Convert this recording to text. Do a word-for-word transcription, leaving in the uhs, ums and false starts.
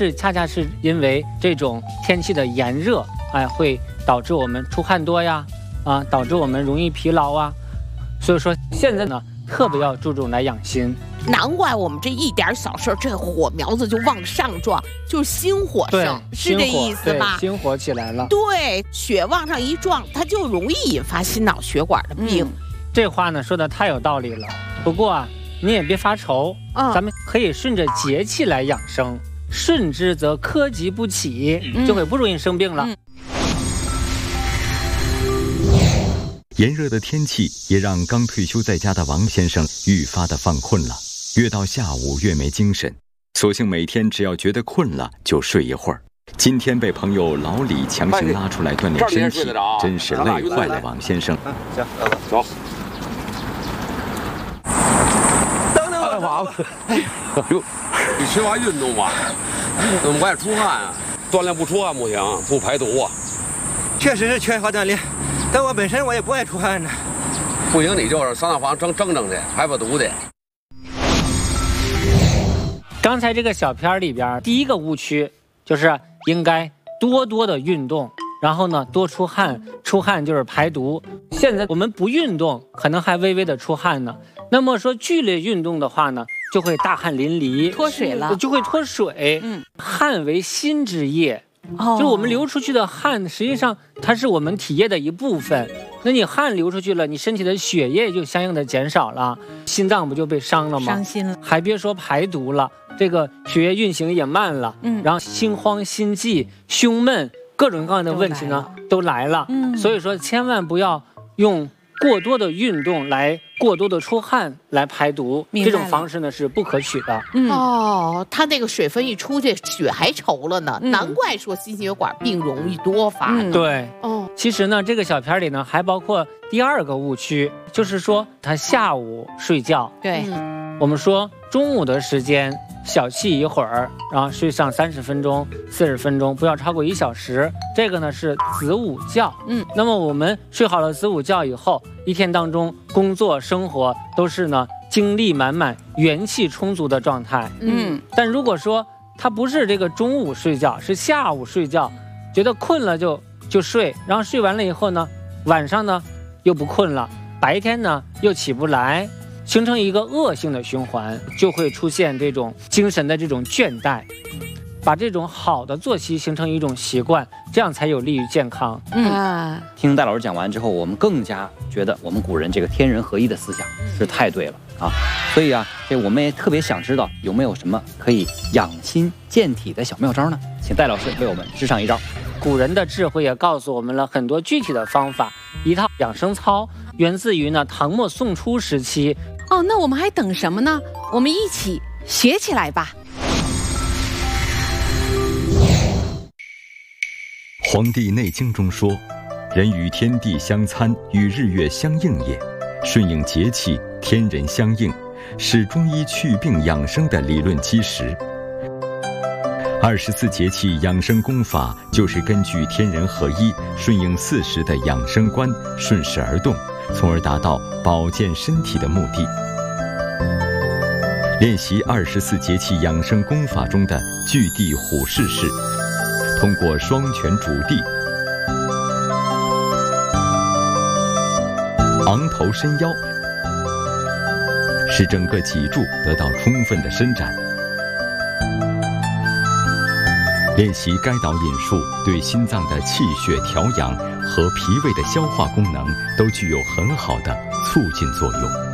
是恰恰是因为这种天气的炎热，哎，会导致我们出汗多呀，啊，导致我们容易疲劳啊。所以说现在呢，特别要注重来养心。 难怪我们这一点小事，这火苗子就往上撞，就是心火盛，是这意思吧？ 心火起来了。 对，血往上一撞，它就容易引发心脑血管的病。嗯、 这话呢说的太有道理了。不过啊，你也别发愁，嗯、咱们可以顺着节气来养生，顺之则苛疾不起，嗯、就会不容易生病了。嗯炎热的天气也让刚退休在家的王先生愈发的犯困了，越到下午越没精神，索性每天只要觉得困了就睡一会儿。今天被朋友老李强行拉出来锻炼身体，真是累坏了王先生。 行，走。 等等，哎娃子，哎呦， 你缺乏运动吧？怎么不爱出汗啊？锻炼不出汗不行，不排毒啊。 确实是缺乏锻炼。但我本身我也不爱出汗呢， 不行你就是上那房蒸蒸蒸去，排排毒的。 刚才这个小片里边，第一个误区就是应该多多的运动，然后呢多出汗，出汗就是排毒。现在我们不运动，可能还微微的出汗呢。那么说剧烈运动的话呢，就会大汗淋漓， 脱水了， 就会脱水。嗯，汗为心之液。哦，就是我们流出去的汗，实际上它是我们体液的一部分。那你汗流出去了，你身体的血液就相应的减少了，心脏不就被伤了吗？ 伤心了， 还别说排毒了，这个血液运行也慢了，嗯，然后心慌、心悸、胸闷，各种各样的问题呢都来了。嗯，所以说千万不要用过多的运动来过多的出汗来排毒，这种方式呢是不可取的。 嗯、哦，它那个水分一出去，血还稠了呢，嗯、难怪说心血管病容易多发。 嗯、对，哦，其实呢，这个小片里呢还包括第二个误区，就是说他下午睡觉。 对， 嗯、我们说中午的时间小憩一会儿，然后睡上三十分钟、四十分钟，不要超过一小时。这个呢是子午觉。嗯，那么我们睡好了子午觉以后，一天当中工作生活都是呢精力满满、元气充足的状态。嗯，但如果说他不是这个中午睡觉，是下午睡觉，觉得困了就就睡，然后睡完了以后呢，晚上呢又不困了，白天呢又起不来，形成一个恶性的循环，就会出现这种精神的这种倦怠。把这种好的作息形成一种习惯，这样才有利于健康。 嗯，听戴老师讲完之后，我们更加觉得我们古人这个天人合一的思想是太对了啊！所以啊，这我们也特别想知道有没有什么可以养心健体的小妙招呢？请戴老师为我们支上一招。 古人的智慧也告诉我们了很多具体的方法，一套养生操源自于呢唐末宋初时期。 哦，那我们还等什么呢？我们一起学起来吧。 《黄帝内经》中说，人与天地相参，与日月相应也，顺应节气，天人相应，是中医祛病养生的理论基石。二十四节气养生功法就是根据天人合一、顺应四时的养生观，顺势而动，从而达到保健身体的目的。练习二十四节气养生功法中的巨地虎视式，通过双拳主地，昂头伸腰，使整个脊柱得到充分的伸展。练习该导引数对心脏的气血调养和脾胃的消化功能都具有很好的促进作用。